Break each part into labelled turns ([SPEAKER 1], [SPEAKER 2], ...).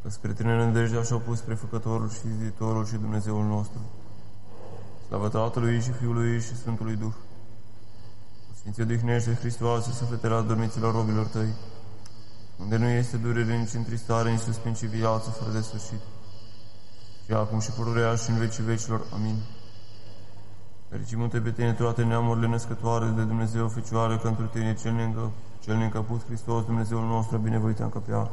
[SPEAKER 1] că spre tine nădejdea și-au pus prefăcătorul și ziditorul și Dumnezeul nostru. Slavă Tatălui și Fiului și Sfântului Duh. Sfinții odihnește, Hristoase, sufletele adormiților robilor tăi, unde nu este durere, nici întristare, nici suspin, ci viață fără de sfârșit. Și acum și pururea și în vecii vecilor. Amin. Fericim-te pe tine toate neamurile născătoare de Dumnezeu, Fecioară, că întru tine cel neîncăput Hristos, Dumnezeul nostru, binevoit a încăpea.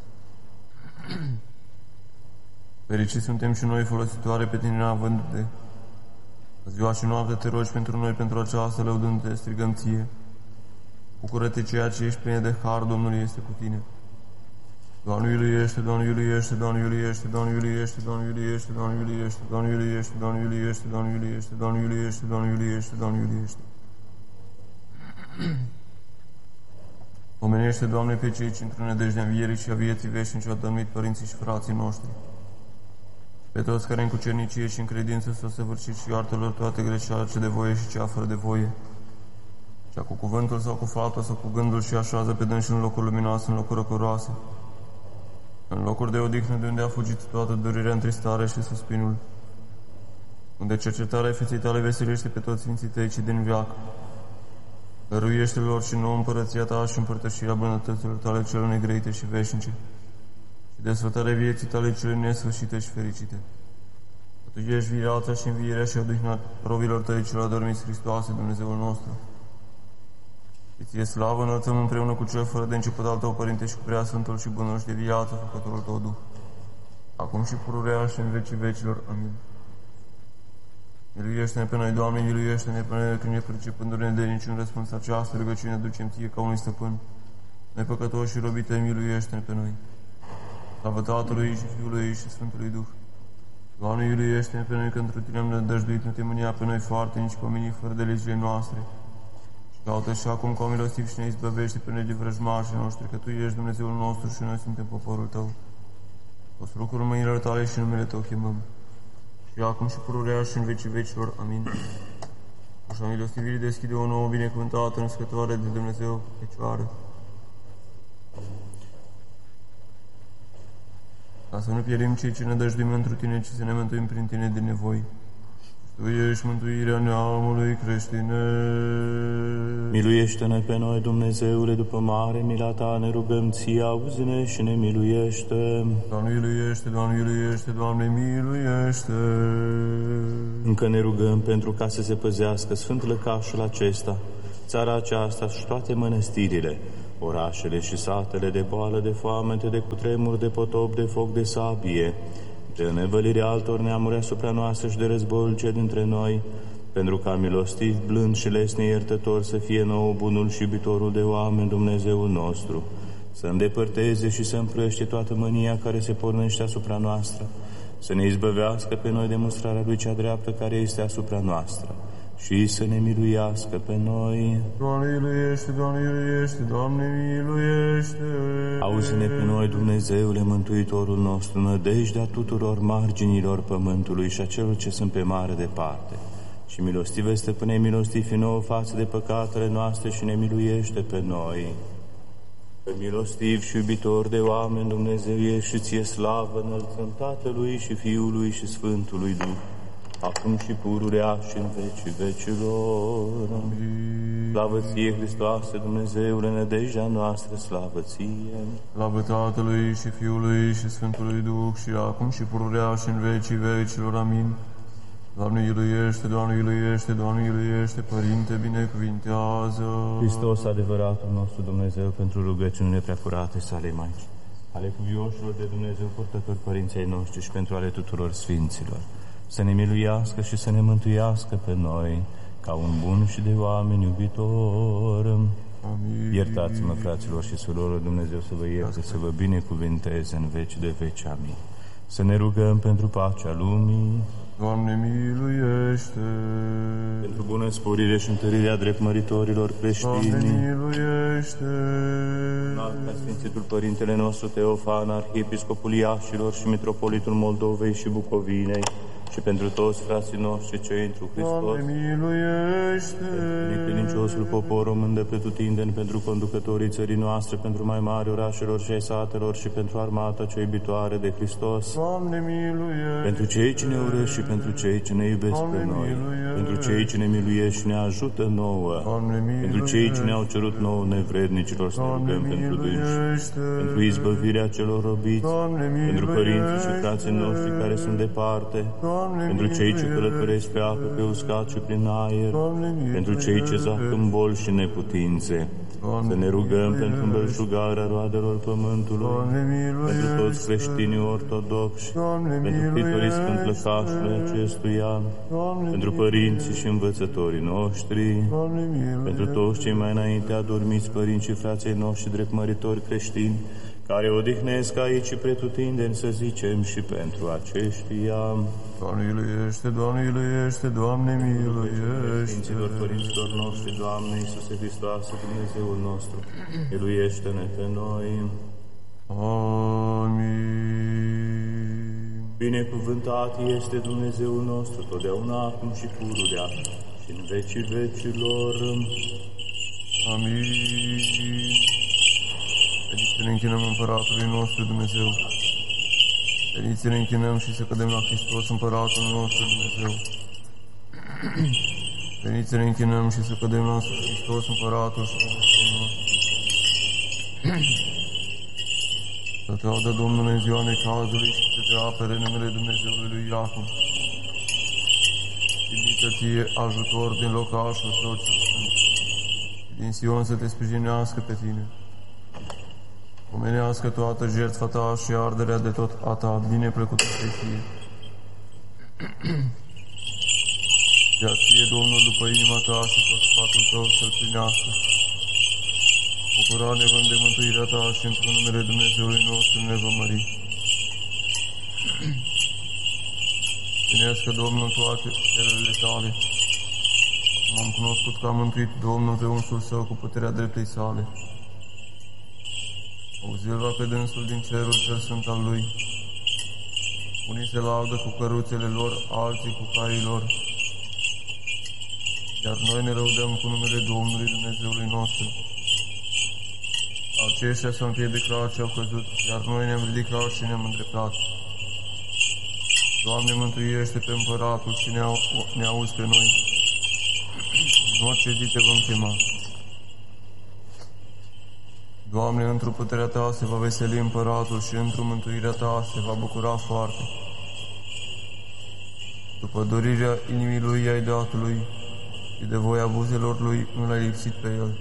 [SPEAKER 1] Fericiți suntem și noi, folositoare pe tine neavând-te. Ziua și noapte te rogi pentru noi, pentru aceasta, lăudându-te, strigăm ție. Bucură-te, ceea ce ești plină de har, Domnul este cu tine. Doamne iuliește, Doamne iuliește, Doamne iuliește, Doamne iuliește, Doamne iuliește, Doamne iuliește, Doamne iuliește, Doamne iuliește, Doamne iuliește, Doamne iuliește, Doamne iuliește, Doamne iuliește. Omenește, Doamne, pe cei ce într-o nădejde învierii și a vieții veșnice au dormit părinții și frații noștri. Pe toți care în cucernicie și în credință s-au săvârșit și iartă-lor toate greșeala ce de voie și cea fără de voie. Cea cu cuvântul sau cu faptul sau cu gândul și așează pe dânsi în locuri luminoase, în locuri răcoroase, în locuri de odihnă de unde a fugit toată durerea, întristarea și suspinul, unde cercetarea feței tale veselește pe toți sfinții tăi ce din veac. Dăruiește lor și nouă împărăția ta și împărtășirea bunătăților tale cele negreite și veșnice și desfătarea vieții tale cele nesfârșite și fericite. Tu ești viața și învierea și odihnea robilor tăi celor adormiți, Hristoase, Dumnezeul nostru. Ție slavă înălțăm împreună cu cel fără de început al tău, Părinte, și cu prea Sfântul și Bunul și de viață, Făcătorul tău Duh, acum și pururea și în vecii vecilor. Amin. Miluiește-ne pe noi, Doamne, miluiește-ne pe noi, când ne pricepându-ne de niciun răspuns această rugăciune ducem ție ca unui stăpân. Noi păcătoși și robii tăi, miluiește-ne pe noi. Slavă Tatălui și Fiului și Sfântului Duh. Doamne, miluiește-ne pe noi, că într-o tine am nădăjduit, nu te mânia pe noi foarte, nici pomeni fără de legile noastre. Și caută și acum ca milostiv și ne izbăvește pe noi de vrăjmașii noștri, că Tu ești Dumnezeul nostru și noi suntem poporul Tău. O lucruri mâinilor Tale și numele Tău chemăm. Și acum și pururea și în vecii vecilor. Amin. Așa milostivirii deschide o nouă binecuvântată născătoare de Dumnezeu, Fecioară. Ca să nu pierim cei ce ne dăjduim întru Tine, ci să ne mântuim prin Tine din nevoi. Tu ești mântuirea neamului creștine.
[SPEAKER 2] Miluiește-ne pe noi, Dumnezeule, după mare mila Ta, ne rugăm Ție, auzi-ne și ne miluiește.
[SPEAKER 1] Doamne iuliește, Doamne iuliește, Doamne miluiește.
[SPEAKER 2] Încă ne rugăm pentru ca să se păzească Sfânt Lăcașul acesta, țara aceasta și toate mănăstirile, orașele și satele de boală, de foamete, de cutremur, de potop, de foc, de sabie, de nevălirea altor neamuri asupra noastră și de războiul cel dintre noi, pentru ca milostiv, blând și lesne iertător să fie nouă bunul și iubitorul de oameni, Dumnezeul nostru, să îndepărteze și să împlăște toată mânia care se pornește asupra noastră, să ne izbăvească pe noi de mustrarea Lui cea dreaptă care este asupra noastră și să ne miluiască pe noi.
[SPEAKER 1] Doamne iuliește, Doamne iuliește, Doamne miluiește.
[SPEAKER 2] Auzi-ne pe noi, Dumnezeule, Mântuitorul nostru, nădejdea tuturor marginilor pământului și a celor ce sunt pe mare departe. Și milostive, Stăpâne, milostiv fi nouă față de păcatele noastre și ne miluiește pe noi. Că milostiv și iubitor de oameni, Dumnezeu ești și Ție slavă înălțăm Tatălui și Fiului și Sfântului Duh, acum și pururea și în vecii vecilor. Amin. Slavă Ție, Hristoase, Dumnezeule, nădejdea noastră, slavă Ție.
[SPEAKER 1] Slavă Tatălui și Fiului și Sfântului Duh, și acum și pururea și în vecii vecilor. Amin. Doamne iuliește, Doamne iuliește, Doamne iuliește, Părinte, binecuvintează.
[SPEAKER 2] Hristos, adevăratul nostru Dumnezeu, pentru rugăciunile preacurate sale Maici, ale cuvioșilor de Dumnezeu, purtători părinții noștri și pentru ale tuturor sfinților, să ne miluiască și să ne mântuiască pe noi, ca un bun și de oameni iubitor.
[SPEAKER 1] Amin.
[SPEAKER 2] Iertați-mă, fraților și surorilor, Dumnezeu să vă ierte, să vă binecuvinteze în veci de veci. Amin. Să ne rugăm pentru pacea lumii.
[SPEAKER 1] Doamne miluiește.
[SPEAKER 2] Pentru bună sporire și întărirea dreptmăritorilor creștini.
[SPEAKER 1] Doamne miluiește.
[SPEAKER 2] Ca Sfințitul Părintele nostru Teofan, Arhiepiscopul Iașilor și Mitropolitul Moldovei și Bucovinei, și și pentru toți frații noștri cei întru Hristos,
[SPEAKER 1] Doamne, miluiește!
[SPEAKER 2] pentru credinciosul popor român de pretutindeni, pentru conducătorii țării noastre, pentru mai mari orașelor și ai satelor și pentru armata cea iubitoare de Hristos,
[SPEAKER 1] Doamne, miluiește!
[SPEAKER 2] pentru cei ce ne urăsc și pentru cei ce ne iubesc pe noi, pentru cei ce ne miluiești și ne ajută nouă,
[SPEAKER 1] Doamne,
[SPEAKER 2] pentru cei ce ne-au cerut nouă nevrednicilor să ne rugăm pentru dânsi, pentru izbăvirea celor robiți, pentru părinții și frații noștri care sunt departe, pentru cei ce călătoresc pe apă, pe uscat și prin aer, pentru cei ce zac în boli și neputințe. Să ne rugăm pentru îmbelșugarea roadelor pământului, pentru toți creștinii ortodoxi, pentru câtorii scântλăcașului acestui an, pentru părinții și învățătorii noștri, pentru toți cei mai înainte adormiți părinți și frații noștri drept măritori creștini, care odihnesc aici și pretutindeni, să zicem, și pentru aceștia.
[SPEAKER 1] Doamne, miluiește, Doamne, miluiește, Doamne, miluiește.
[SPEAKER 2] Sfinților părinților noștri, Doamne Iisuse Hristoase, Dumnezeul nostru, miluiește-ne pe noi.
[SPEAKER 1] Amin.
[SPEAKER 2] Binecuvântat este Dumnezeul nostru, totdeauna, acum și pururea, și în vecii vecilor.
[SPEAKER 1] Amin. Veniți să ne închinăm Împăratului nostru Dumnezeu. Veniți să ne închinăm și să cădem la Hristos, Împăratul nostru Dumnezeu. Veniți să ne închinăm și să cădem la Hristos, Împăratul și Dumnezeu nostru. Să te audă Domnul în ziua necazului și să te apere în numele Dumnezeului lui Iacov. Trimită ție ajutor din locașul său cel sfânt. Din Sion să te sprijinească pe tine. Omenească toată jertfa ta și arderea de tot a ta, bine plăcută să fie. Ia ție, Domnul, după inima ta și tot sfatul tău să-l plinească. Bucura-ne văm de mântuirea ta și într-un numele Dumnezeului nostru ne vom mări. Ținească, Domnul, toate cererile tale. Acum am cunoscut că a mântuit Domnul pe unsul său cu puterea dreptei sale. Auzi-l va pe dânsul din cerul cel sfânt al lui. Unii se laudă cu căruțele lor, alții cu caii lor. Iar noi ne lăudăm cu numele Domnului Dumnezeului nostru. Aceștia s-au împiedicat și au căzut, iar noi ne-am ridicat și ne-am îndreptat. Doamne, mântuiește pe Împăratul și ne auzi pe noi. În orice zi te vom chema. Doamne, într-o puterea ta se va veseli Împăratul și într-o mântuirea ta se va bucura foarte. După dorirea inimii lui i-ai dat lui și de voia buzelor lui nu l-ai lipsit pe el.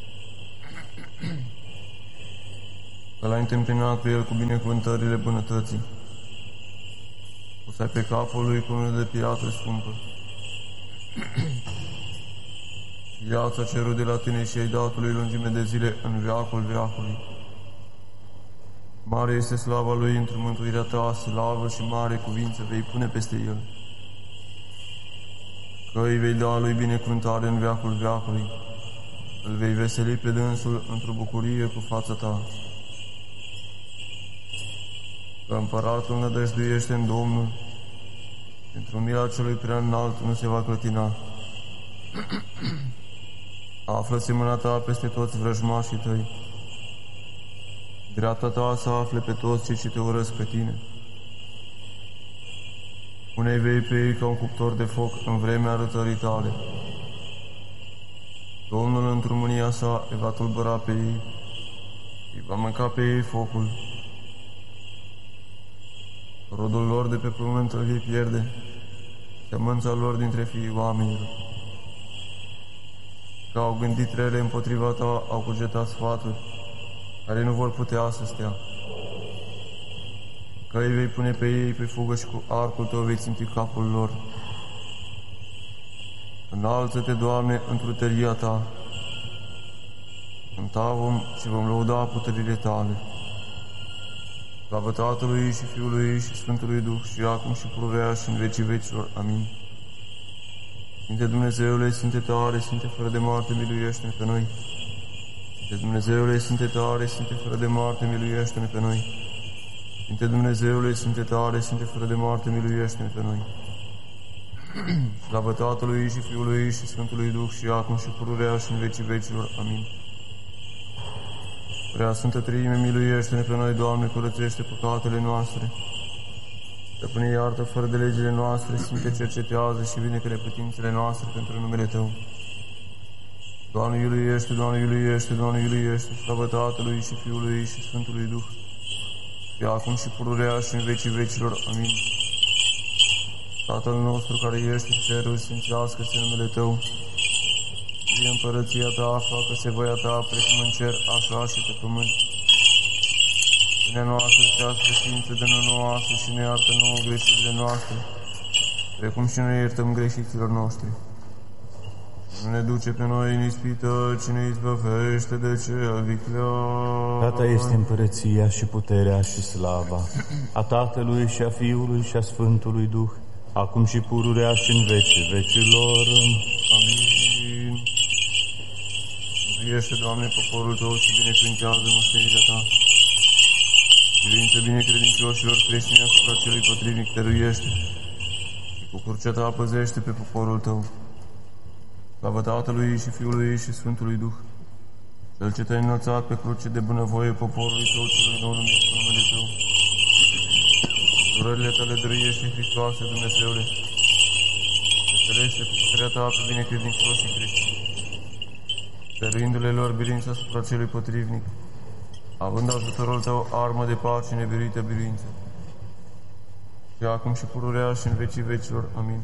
[SPEAKER 1] Că l-ai întâmpinat pe el cu binecuvântările bunătății. Pusai pe capul lui cununul de piatră scumpă. Viața cerut de la tine și ai dat lui lungime de zile în veacul veacului. Mare este slava lui într-o mântuirea ta, slavă și mare cuvință vei pune peste el. Că îi vei da lui binecuvântare în veacul veacului. Îl vei veseli pe dânsul într-o bucurie cu fața ta. Că Împăratul nădăjduiește în Domnul, pentru mila celui prea înalt nu se va clătina. Află-se mâna ta peste toți vrăjmașii tăi. Dreapta ta să afle pe toți cei ce te urăsc pe tine. Pune-i vei pe ei ca un cuptor de foc în vremea arătării tale. Domnul într-o mânia sa îi va tulbura pe ei, îi va mânca pe ei focul. Rodul lor de pe pământ îl vei pierde, sămânța lor dintre fiii oamenilor. Că au gândit rele împotriva ta, au cugetat sfaturi, care nu vor putea să stea. Că îi vei pune pe ei pe fugă și cu arcul tău vei ținti capul lor. Înalță-te, Doamne, într-o tăria ta. Cânta vom și vom lăuda puterile tale. Slavă Tatălui și Fiului și Sfântului Duh și acum și pururea și în vecii vecilor. Amin. Sfinte Dumnezeule, Sfinte tare, Sfinte fără de moarte, miluiește-ne pe noi. Sfinte Dumnezeule, Sfinte tare, Sfinte fără de moarte, miluiește-ne pe noi. Sfinte Dumnezeule, Sfinte tare, Sfinte fără de moarte, miluiește-ne pe noi. Slavă Tatălui și Fiului și Sfântului Duh și acum și pururea și în vecii vecilor. Amin. Prea Sfântă Treime, miluiește-ne pe noi, Doamne, curățește păcatele noastre. Stăpâne, iartă fără de legile noastre, Sfinte, cercetează și vindecă neputințele noastre pentru numele Tău. Doamne, iuluiește, Doamne, iuluiește, Doamne, iuluiește, slavă Tatălui și Fiului și Sfântului Duh, și acum și pururea și în vecii vecilor. Amin. Tatăl nostru care ești în ceruri, sfințească-se numele Tău. Fie împărăția Ta, facă-se voia Ta, precum în cer, așa și pe pământ. Pâinea noastră cea spre ființă dă-ne nouă astăzi și ne iartă nouă greșelile noastre, precum și noi iertăm greșiților noștri. Nu ne duce pe noi în ispită, ci ne izbăvește de cel viclean.
[SPEAKER 2] Tata este împărăția și puterea și slava a Tatălui și a Fiului și a Sfântului Duh, acum și pururea și în vecii vecilor.
[SPEAKER 1] Amin. Mântuiește, Doamne, poporul Tău și binecuvântează moștenirea Ta. Biruință binecredincioșilor creștini asupra celui potrivnic dăruiește și cu crucea Ta păzește pe poporul Tău. Slavă Tatălui și Fiului și Sfântului Duh, Cel ce Te-ai înălțat pe cruce de bunăvoie poporului Tău celui nou numit cu numele Tău. Durările Tale dăruiește, Hristoase, Dumnezeule, veselește cu puterea Ta pe binecredincioșii creștini, dăruindu-le lor biruință asupra celui potrivnic, având ajutorul Tău armă de pace nebiruită biruință. Și acum și pururea și în vecii vecilor. Amin.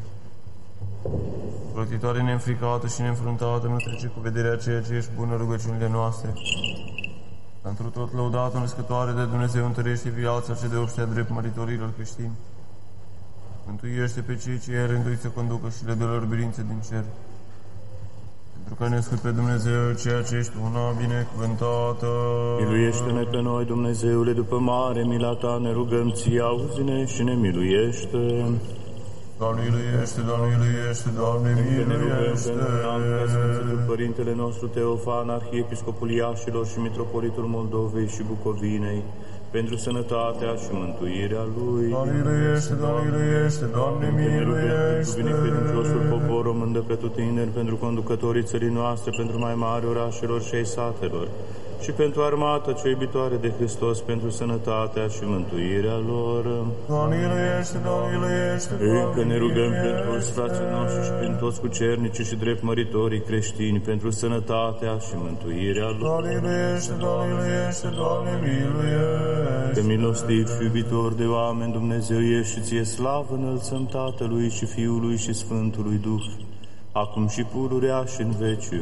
[SPEAKER 1] Plătitoare neînfricată și neînfruntată, nu trece cu vederea ceea ce ești bună rugăciunile noastre. Întru tot lăudată, născătoare de Dumnezeu, întărește viața ce de obștea drept măritorilor creștini. Mântuiește pe cei ce i-ai rânduit să conducă și le dă lor biruință din cer. Pentru că ai născut pe Dumnezeu, ceea ce ești una binecuvântată.
[SPEAKER 2] Miluiește-ne pe noi, Dumnezeule, după mare mila Ta, ne rugăm Ție, auzi-ne și ne miluiește.
[SPEAKER 1] Doamne, iubește, Doamne, iubește, Doamne, miluiește.
[SPEAKER 2] Sfântul Părintele nostru Teofan, Arhiepiscopul Iașilor și Mitropolitul Moldovei și Bucovinei, pentru sănătatea și mântuirea lui.
[SPEAKER 1] Doamne, iubește, Doamne, iubește, Doamne, miluiește.
[SPEAKER 2] Pentru binecredinciosul popor român de pretutindeni, pentru conducătorii țării noastre, pentru mai mari orașelor și ai satelor, și pentru armata cea iubitoare de Hristos, pentru sănătatea și mântuirea lor.
[SPEAKER 1] Doamne, iubește, Doamne, iubește,
[SPEAKER 2] Încă ne rugăm pentru frații noștri și pentru toți cucernicii și drept măritorii creștini, pentru sănătatea și mântuirea lor.
[SPEAKER 1] Doamne, iubește, Doamne, iubește, Doamne, miluiește.
[SPEAKER 2] Că milostiv și iubitor de oameni Dumnezeu ești și Ție slavă înălțăm Tatălui și Fiului și Sfântului Duh, acum și pururea și în vecii